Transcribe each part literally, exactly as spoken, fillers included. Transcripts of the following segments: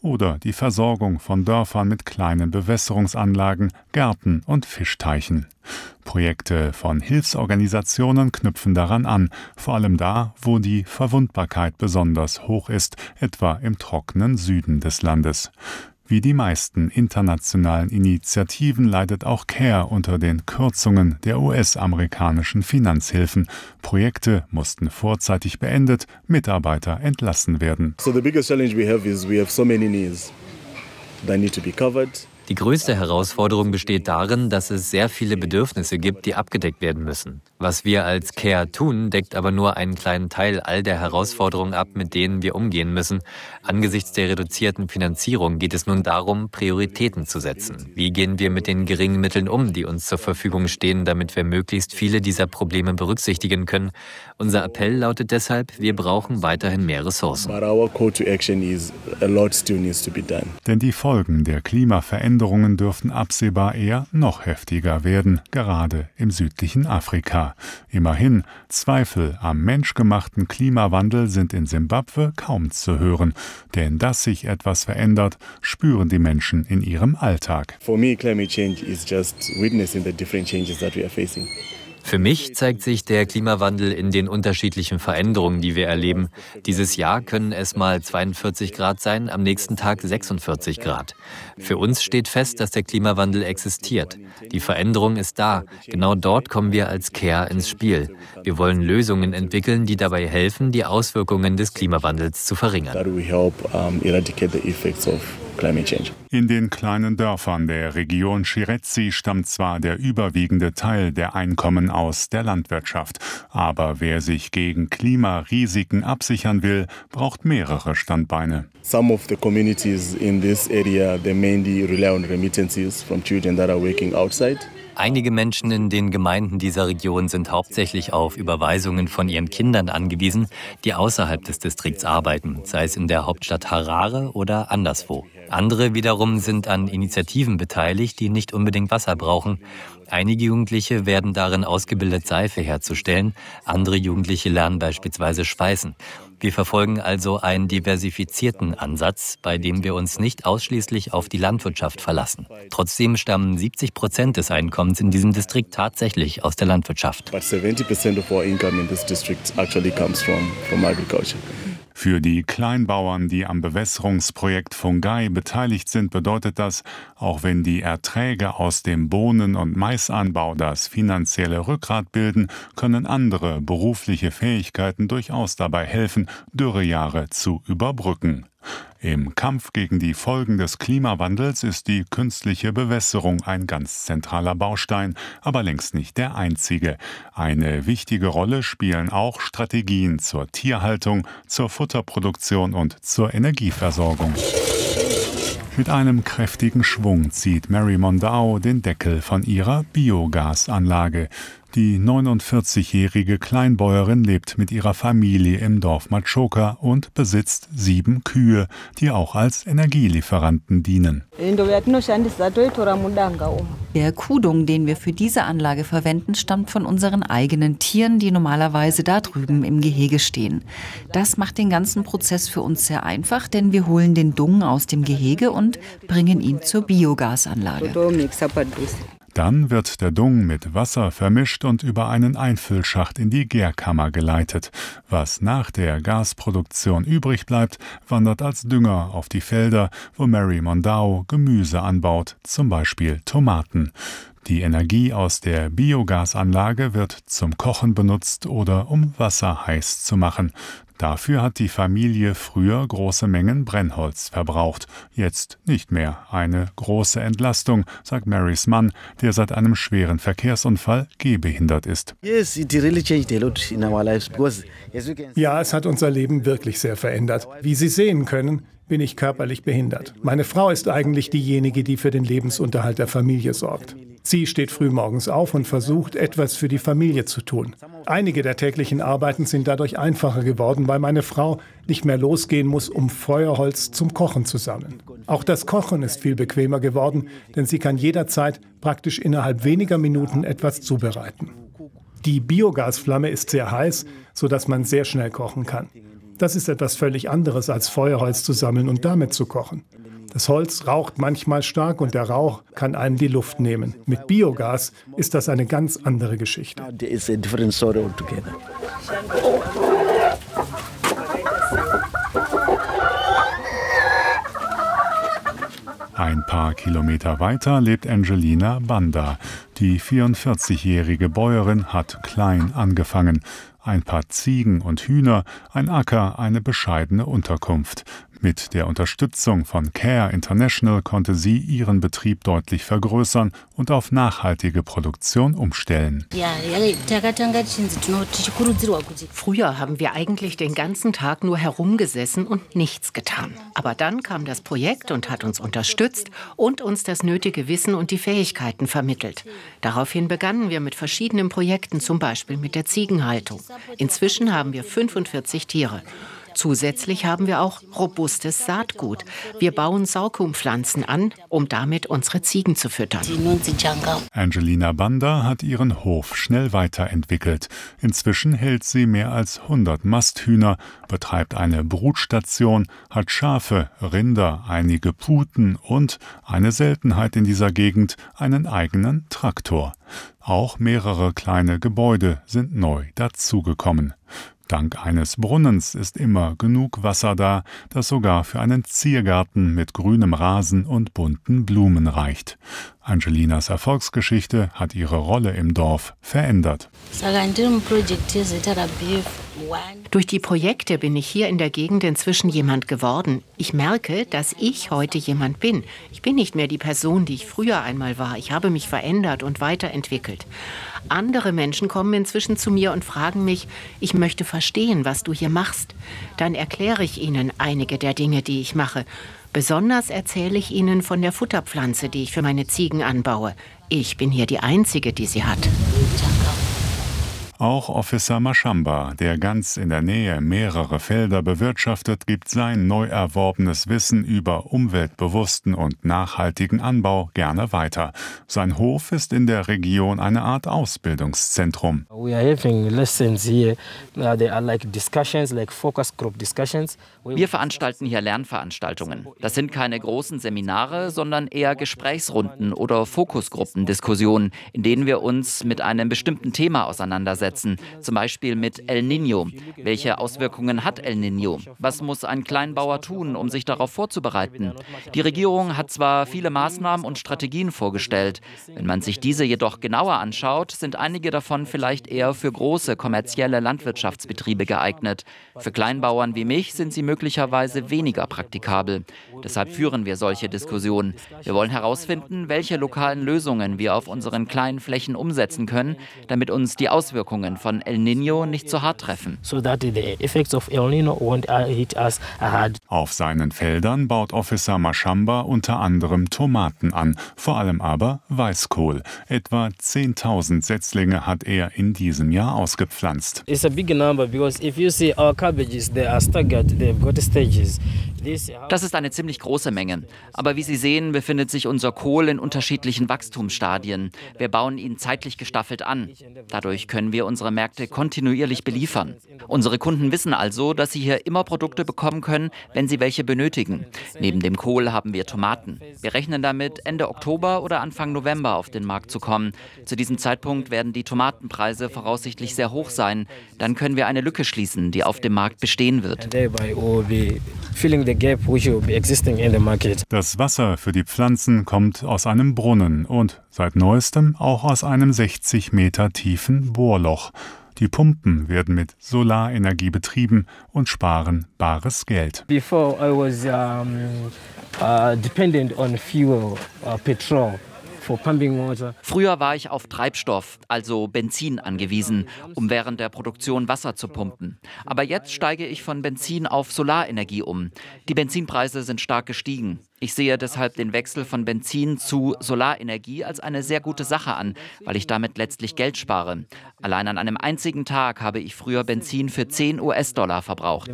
oder die Versorgung von Dörfern mit kleinen Bewässerungsanlagen, Gärten und Fischteichen. Projekte von Hilfsorganisationen knüpfen daran an, vor allem da, wo die Verwundbarkeit besonders hoch ist, etwa im trockenen Süden des Landes. Wie die meisten internationalen Initiativen leidet auch CARE unter den Kürzungen der U S-amerikanischen Finanzhilfen. Projekte mussten vorzeitig beendet, Mitarbeiter entlassen werden. So the biggest challenge we have is we have so many needs that need to be covered. Die größte Herausforderung besteht darin, dass es sehr viele Bedürfnisse gibt, die abgedeckt werden müssen. Was wir als CARE tun, deckt aber nur einen kleinen Teil all der Herausforderungen ab, mit denen wir umgehen müssen. Angesichts der reduzierten Finanzierung geht es nun darum, Prioritäten zu setzen. Wie gehen wir mit den geringen Mitteln um, die uns zur Verfügung stehen, damit wir möglichst viele dieser Probleme berücksichtigen können? Unser Appell lautet deshalb, wir brauchen weiterhin mehr Ressourcen. But our call to action is a lot still needs to be done. Denn die Folgen der Klimaveränderungen dürften absehbar eher noch heftiger werden, gerade im südlichen Afrika. Immerhin, Zweifel am menschgemachten Klimawandel sind in Simbabwe kaum zu hören. Denn dass sich etwas verändert, spüren die Menschen in ihrem Alltag. For me, climate change is just witnessing the different changes that we are facing. Für mich zeigt sich der Klimawandel in den unterschiedlichen Veränderungen, die wir erleben. Dieses Jahr können es mal zweiundvierzig Grad sein, am nächsten Tag sechsundvierzig Grad. Für uns steht fest, dass der Klimawandel existiert. Die Veränderung ist da. Genau dort kommen wir als CARE ins Spiel. Wir wollen Lösungen entwickeln, die dabei helfen, die Auswirkungen des Klimawandels zu verringern. That will help um, eradicate the effects of climate change. In den kleinen Dörfern der Region Shirezi stammt zwar der überwiegende Teil der Einkommen aus der Landwirtschaft, aber wer sich gegen Klimarisiken absichern will, braucht mehrere Standbeine. Some of the communities in this area, they mainly rely on remittances from children that are working outside. Einige Menschen in den Gemeinden dieser Region sind hauptsächlich auf Überweisungen von ihren Kindern angewiesen, die außerhalb des Distrikts arbeiten, sei es in der Hauptstadt Harare oder anderswo. Andere wiederum sind an Initiativen beteiligt, die nicht unbedingt Wasser brauchen. Einige Jugendliche werden darin ausgebildet, Seife herzustellen. Andere Jugendliche lernen beispielsweise Schweißen. Wir verfolgen also einen diversifizierten Ansatz, bei dem wir uns nicht ausschließlich auf die Landwirtschaft verlassen. Trotzdem stammen siebzig Prozent des Einkommens in diesem Distrikt tatsächlich aus der Landwirtschaft. But seventy percent of our income in this district actually comes from, from agriculture. Für die Kleinbauern, die am Bewässerungsprojekt Fungai beteiligt sind, bedeutet das, auch wenn die Erträge aus dem Bohnen- und Maisanbau das finanzielle Rückgrat bilden, können andere berufliche Fähigkeiten durchaus dabei helfen, Dürrejahre zu überbrücken. Im Kampf gegen die Folgen des Klimawandels ist die künstliche Bewässerung ein ganz zentraler Baustein, aber längst nicht der einzige. Eine wichtige Rolle spielen auch Strategien zur Tierhaltung, zur Futterproduktion und zur Energieversorgung. Mit einem kräftigen Schwung zieht Mary Mondao den Deckel von ihrer Biogasanlage. Die neunundvierzigjährige Kleinbäuerin lebt mit ihrer Familie im Dorf Matshoka und besitzt sieben Kühe, die auch als Energielieferanten dienen. Der Kuhdung, den wir für diese Anlage verwenden, stammt von unseren eigenen Tieren, die normalerweise da drüben im Gehege stehen. Das macht den ganzen Prozess für uns sehr einfach, denn wir holen den Dung aus dem Gehege und bringen ihn zur Biogasanlage. Dann wird der Dung mit Wasser vermischt und über einen Einfüllschacht in die Gärkammer geleitet. Was nach der Gasproduktion übrig bleibt, wandert als Dünger auf die Felder, wo Mary Mondao Gemüse anbaut, zum Beispiel Tomaten. Die Energie aus der Biogasanlage wird zum Kochen benutzt oder um Wasser heiß zu machen. Dafür hat die Familie früher große Mengen Brennholz verbraucht. Jetzt nicht mehr. Eine große Entlastung, sagt Marys Mann, der seit einem schweren Verkehrsunfall gehbehindert ist. Ja, es hat unser Leben wirklich sehr verändert. Wie Sie sehen können, bin ich körperlich behindert. Meine Frau ist eigentlich diejenige, die für den Lebensunterhalt der Familie sorgt. Sie steht frühmorgens auf und versucht, etwas für die Familie zu tun. Einige der täglichen Arbeiten sind dadurch einfacher geworden, weil meine Frau nicht mehr losgehen muss, um Feuerholz zum Kochen zu sammeln. Auch das Kochen ist viel bequemer geworden, denn sie kann jederzeit praktisch innerhalb weniger Minuten etwas zubereiten. Die Biogasflamme ist sehr heiß, sodass man sehr schnell kochen kann. Das ist etwas völlig anderes, als Feuerholz zu sammeln und damit zu kochen. Das Holz raucht manchmal stark und der Rauch kann einem die Luft nehmen. Mit Biogas ist das eine ganz andere Geschichte. Ein paar Kilometer weiter lebt Angelina Banda. Die vierundvierzigjährige Bäuerin hat klein angefangen. Ein paar Ziegen und Hühner, ein Acker, eine bescheidene Unterkunft. Mit der Unterstützung von Care International konnte sie ihren Betrieb deutlich vergrößern und auf nachhaltige Produktion umstellen. Früher haben wir eigentlich den ganzen Tag nur herumgesessen und nichts getan. Aber dann kam das Projekt und hat uns unterstützt und uns das nötige Wissen und die Fähigkeiten vermittelt. Daraufhin begannen wir mit verschiedenen Projekten, zum Beispiel mit der Ziegenhaltung. Inzwischen haben wir fünfundvierzig Tiere. Zusätzlich haben wir auch robustes Saatgut. Wir bauen Sorghumpflanzen an, um damit unsere Ziegen zu füttern. Angelina Banda hat ihren Hof schnell weiterentwickelt. Inzwischen hält sie mehr als hundert Masthühner, betreibt eine Brutstation, hat Schafe, Rinder, einige Puten und, eine Seltenheit in dieser Gegend, einen eigenen Traktor. Auch mehrere kleine Gebäude sind neu dazugekommen. Dank eines Brunnens ist immer genug Wasser da, das sogar für einen Ziergarten mit grünem Rasen und bunten Blumen reicht. Angelinas Erfolgsgeschichte hat ihre Rolle im Dorf verändert. Durch die Projekte bin ich hier in der Gegend inzwischen jemand geworden. Ich merke, dass ich heute jemand bin. Ich bin nicht mehr die Person, die ich früher einmal war. Ich habe mich verändert und weiterentwickelt. Andere Menschen kommen inzwischen zu mir und fragen mich, ich möchte verstehen, was du hier machst. Dann erkläre ich ihnen einige der Dinge, die ich mache. Besonders erzähle ich ihnen von der Futterpflanze, die ich für meine Ziegen anbaue. Ich bin hier die Einzige, die sie hat. Auch Officer Mashamba, der ganz in der Nähe mehrere Felder bewirtschaftet, gibt sein neu erworbenes Wissen über umweltbewussten und nachhaltigen Anbau gerne weiter. Sein Hof ist in der Region eine Art Ausbildungszentrum. Wir veranstalten hier Lernveranstaltungen. Das sind keine großen Seminare, sondern eher Gesprächsrunden oder Fokusgruppendiskussionen, in denen wir uns mit einem bestimmten Thema auseinandersetzen. Zum Beispiel mit El Niño. Welche Auswirkungen hat El Niño? Was muss ein Kleinbauer tun, um sich darauf vorzubereiten? Die Regierung hat zwar viele Maßnahmen und Strategien vorgestellt. Wenn man sich diese jedoch genauer anschaut, sind einige davon vielleicht eher für große kommerzielle Landwirtschaftsbetriebe geeignet. Für Kleinbauern wie mich sind sie möglicherweise weniger praktikabel. Deshalb führen wir solche Diskussionen. Wir wollen herausfinden, welche lokalen Lösungen wir auf unseren kleinen Flächen umsetzen können, damit uns die Auswirkungen von El Niño nicht so hart treffen. Auf seinen Feldern baut Officer Mashamba unter anderem Tomaten an, vor allem aber Weißkohl. Etwa zehntausend Setzlinge hat er in diesem Jahr ausgepflanzt. Das ist eine ziemlich große Menge. Aber wie Sie sehen, befindet sich unser Kohl in unterschiedlichen Wachstumsstadien. Wir bauen ihn zeitlich gestaffelt an. Dadurch können wir unsere Märkte kontinuierlich beliefern. Unsere Kunden wissen also, dass sie hier immer Produkte bekommen können, wenn sie welche benötigen. Neben dem Kohl haben wir Tomaten. Wir rechnen damit, Ende Oktober oder Anfang November auf den Markt zu kommen. Zu diesem Zeitpunkt werden die Tomatenpreise voraussichtlich sehr hoch sein. Dann können wir eine Lücke schließen, die auf dem Markt bestehen wird. Das Wasser für die Pflanzen kommt aus einem Brunnen und seit neuestem auch aus einem sechzig Meter tiefen Bohrloch. Die Pumpen werden mit Solarenergie betrieben und sparen bares Geld. Before I was um, uh, dependent on fuel, uh, petrol. Früher war ich auf Treibstoff, also Benzin, angewiesen, um während der Produktion Wasser zu pumpen. Aber jetzt steige ich von Benzin auf Solarenergie um. Die Benzinpreise sind stark gestiegen. Ich sehe deshalb den Wechsel von Benzin zu Solarenergie als eine sehr gute Sache an, weil ich damit letztlich Geld spare. Allein an einem einzigen Tag habe ich früher Benzin für zehn US-Dollar verbraucht.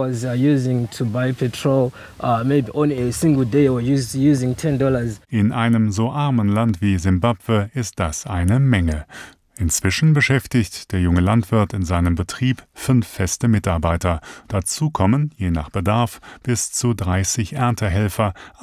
In einem so armen Land wie Simbabwe ist das eine Menge. Inzwischen beschäftigt der junge Landwirt in seinem Betrieb fünf feste Mitarbeiter. Dazu kommen, je nach Bedarf, bis zu dreißig Erntehelfer,